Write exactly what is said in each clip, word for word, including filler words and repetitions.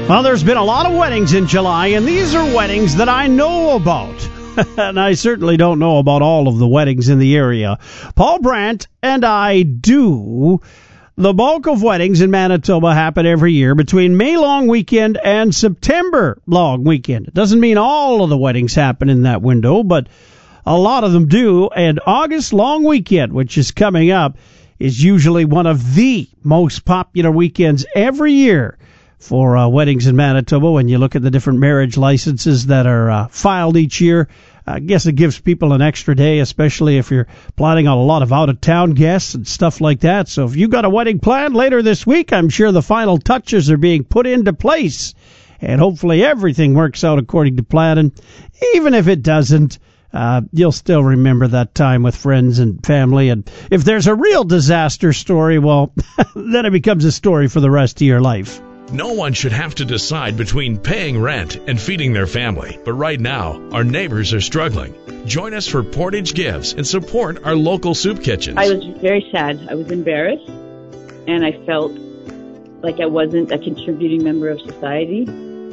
Well, there's been a lot of weddings in July, and these are weddings that I know about. And I certainly don't know about all of the weddings in the area. Paul Brandt and I do. The bulk of weddings in Manitoba happen every year between May long weekend and September long weekend. It doesn't mean all of the weddings happen in that window, but a lot of them do. And August long weekend, which is coming up, is usually one of the most popular weekends every year for uh, weddings in Manitoba. When you look at the different marriage licenses that are uh, filed each year, I guess it gives people an extra day, especially if you're planning on a lot of out-of-town guests and stuff like that. So if you got a wedding planned later this week, I'm sure the final touches are being put into place, and hopefully everything works out according to plan. And even if it doesn't, uh, you'll still remember that time with friends and family. And if there's a real disaster story, well, then it becomes a story for the rest of your life. No one should have to decide between paying rent and feeding their family. But right now, our neighbors are struggling. Join us for Portage Gives and support our local soup kitchens. I was very sad. I was embarrassed, and I felt like I wasn't a contributing member of society.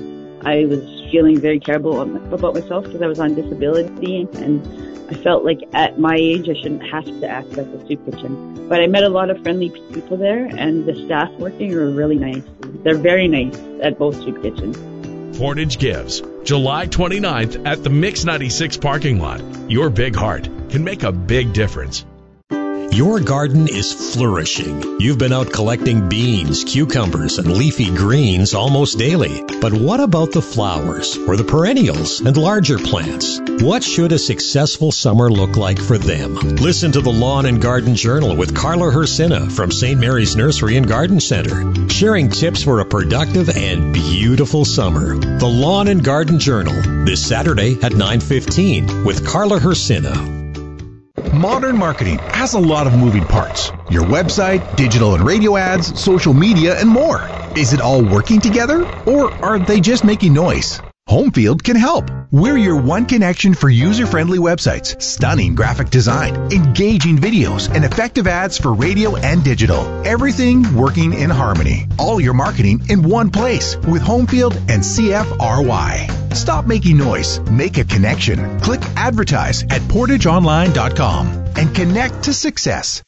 I was feeling very terrible about myself because I was on disability, and I felt like at my age I shouldn't have to act like a soup kitchen. But I met a lot of friendly people there, and the staff working are really nice. They're very nice at both soup kitchens. Portage Gives, July twenty-ninth at the Mix ninety-six parking lot. Your big heart can make a big difference. Your garden is flourishing. You've been out collecting beans, cucumbers, and leafy greens almost daily. But what about the flowers or the perennials and larger plants? What should a successful summer look like for them? Listen to the Lawn and Garden Journal with Carla Hersina from Saint Mary's Nursery and Garden Center, sharing tips for a productive and beautiful summer. The Lawn and Garden Journal, this Saturday at nine fifteen with Carla Hersina. Modern marketing has a lot of moving parts. Your website, digital and radio ads, social media, and more. Is it all working together, or are they just making noise? Homefield can help. We're your one connection for user-friendly websites, stunning graphic design, engaging videos, and effective ads for radio and digital. Everything working in harmony. All your marketing in one place with Homefield and C F R Y. Stop making noise. Make a connection. Click advertise at portage online dot com and connect to success.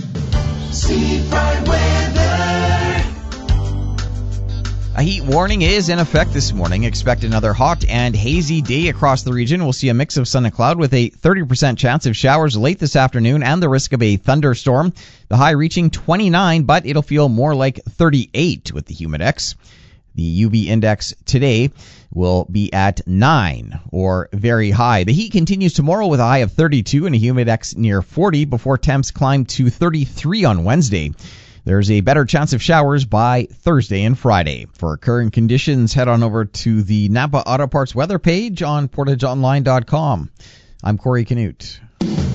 Seafront weather. A heat warning is in effect this morning. Expect another hot and hazy day across the region. We'll see a mix of sun and cloud with a thirty percent chance of showers late this afternoon and the risk of a thunderstorm. The high reaching twenty-nine, but it'll feel more like thirty-eight with the Humidex. The U V index today will be at nine, or very high. The heat continues tomorrow with a high of thirty-two and a Humidex near forty before temps climb to thirty-three on Wednesday. There's a better chance of showers by Thursday and Friday. For current conditions, head on over to the Napa Auto Parts weather page on portage online dot com. I'm Corey Canute.